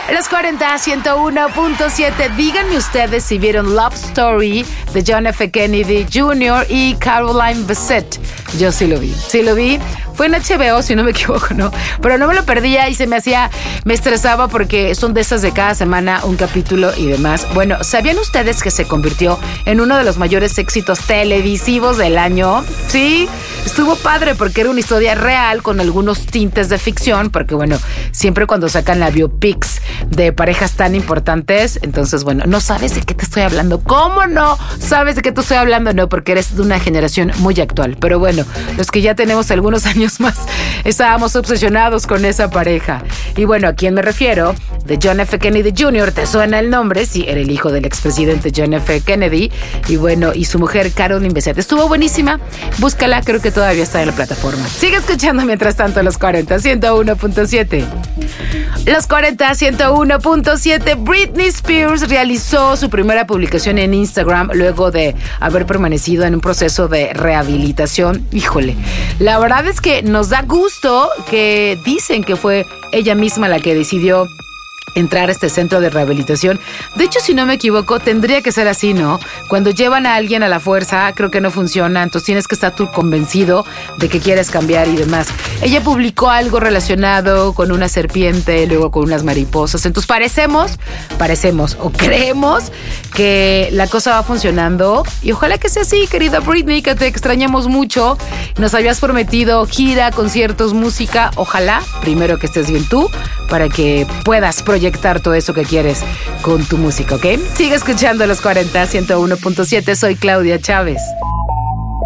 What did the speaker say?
Los 40, 101.7. Díganme ustedes si vieron Love Story de John F. Kennedy Jr. y Caroline Bessette. Yo sí lo vi. Fue en HBO, si no me equivoco, ¿no? Pero no me lo perdía y me estresaba porque son de esas de cada semana, un capítulo y demás. Bueno, ¿sabían ustedes que se convirtió en uno de los mayores éxitos televisivos del año? Sí, estuvo padre porque era una historia real con algunos tintes de ficción, porque bueno, siempre cuando sacan la biopics de parejas tan importantes, entonces bueno, no sabes de qué te estoy hablando. ¿Cómo no sabes de qué te estoy hablando? No, porque eres de una generación muy actual. Pero bueno, los que ya tenemos algunos años más, estábamos obsesionados con esa pareja. Y bueno, ¿a quién me refiero? De John F. Kennedy Jr., ¿te suena el nombre? Sí, era el hijo del expresidente John F. Kennedy. Y bueno, y su mujer Caroline Bessette. Estuvo buenísima. Búscala, creo que todavía está en la plataforma. Sigue escuchando mientras tanto los 40, 101.7. Los 40, 101.7. Britney Spears realizó su primera publicación en Instagram luego de haber permanecido en un proceso de rehabilitación. Híjole, la verdad es que nos da gusto que dicen que fue ella misma la que decidió entrar a este centro de rehabilitación. De hecho, si no me equivoco, tendría que ser así, ¿no? Cuando llevan a alguien a la fuerza, creo que no funciona, entonces tienes que estar tú convencido de que quieres cambiar y demás. Ella publicó algo relacionado con una serpiente, luego con unas mariposas, entonces parecemos o creemos que la cosa va funcionando y ojalá que sea así, querida Britney, que te extrañamos mucho. Nos habías prometido gira, conciertos, música. Ojalá, primero que estés bien tú, para que puedas proyectar todo eso que quieres con tu música, ¿ok? Sigue escuchando los 40, 101.7. Soy Claudia Chávez.